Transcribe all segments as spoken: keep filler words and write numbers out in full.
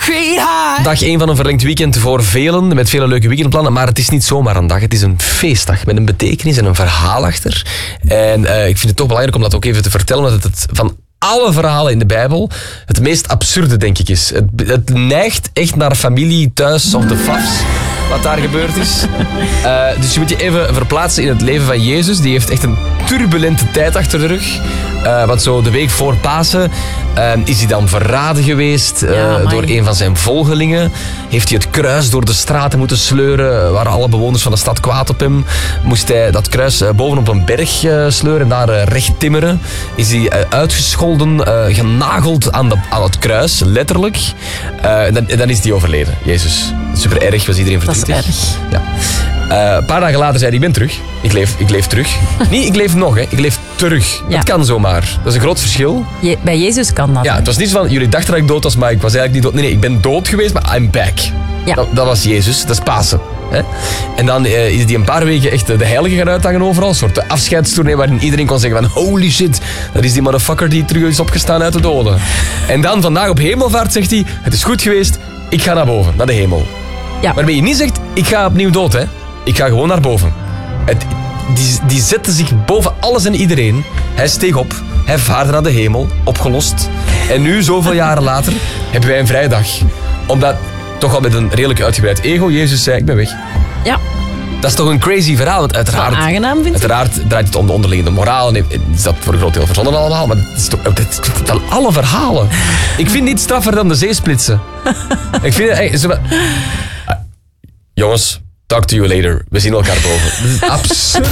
Dag één van een verlengd weekend voor velen, met vele leuke weekendplannen. Maar het is niet zomaar een dag, het is een feestdag met een betekenis en een verhaal achter. En uh, ik vind het toch belangrijk om dat ook even te vertellen, omdat het van alle verhalen in de Bijbel het meest absurde, denk ik, is. Het, het neigt echt naar familie thuis of de fafs, wat daar gebeurd is. Uh, dus je moet je even verplaatsen in het leven van Jezus. Die heeft echt een turbulente tijd achter de rug. Uh, want zo de week voor Pasen uh, is hij dan verraden geweest uh, ja, door een van zijn volgelingen. Heeft hij het kruis door de straten moeten sleuren. Waren alle bewoners van de stad kwaad op hem. Moest hij dat kruis uh, bovenop een berg uh, sleuren en daar uh, recht timmeren. Is hij uh, uitgescholden, uh, genageld aan, de, aan het kruis, letterlijk. Uh, en, dan, en dan is hij overleden, Jezus. Super erg, was iedereen verdrietig. Dat is erg. Ja. Uh, een paar dagen later zei hij, ik ben terug. Ik leef, ik leef terug. Nee, ik leef nog, hè. Ik leef terug. Ja. Dat kan zomaar. Dat is een groot verschil. Je, bij Jezus kan dat. Ja, het was niet van, jullie dachten dat ik dood was, maar ik was eigenlijk niet dood. Nee, nee, ik ben dood geweest, maar I'm back. Ja. Dat, dat was Jezus, dat is Pasen. Hè? En dan uh, is die een paar weken echt de heilige gaan uithangen overal. Een soort afscheidstournee waarin iedereen kon zeggen van holy shit, dat is die motherfucker die terug is opgestaan uit de doden. En dan vandaag op hemelvaart zegt hij, het is goed geweest, ik ga naar boven, naar de hemel. Ja. Waarbij je niet zegt, ik ga opnieuw dood, hè. Ik ga gewoon naar boven. Het, die, die zette zich boven alles en iedereen. Hij steeg op, hij vaarde naar de hemel, opgelost. En nu, zoveel jaren later, hebben wij een vrijdag. Omdat, toch al met een redelijk uitgebreid ego, Jezus zei, ik ben weg. Ja. Dat is toch een crazy verhaal, want uiteraard... Dat is wel aangenaam, vind ik. Uiteraard draait het om de onderliggende moraal en is dat voor een groot deel verzonnen allemaal, maar het is toch het is van alle verhalen. Ik vind niet straffer dan de zeesplitsen. Ik vind... Hey, zo, uh, jongens... Talk to you later. We zien elkaar boven. Dat is absurd.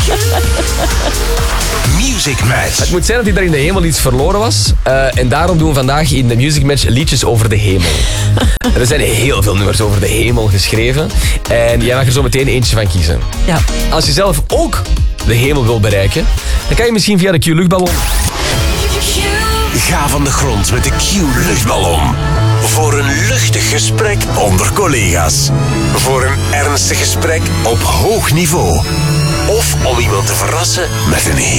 Music Match. Het moet zijn dat hij daar in de hemel iets verloren was. Uh, en daarom doen we vandaag in de Music Match liedjes over de hemel. Er zijn heel veel nummers over de hemel geschreven. En jij mag er zo meteen eentje van kiezen. Ja. Als je zelf ook de hemel wil bereiken, dan kan je misschien via de Q-luchtballon... Ga van de grond met de Q-luchtballon. Voor een luchtig gesprek onder collega's. Voor een ernstig gesprek op hoog niveau. Of om iemand te verrassen met een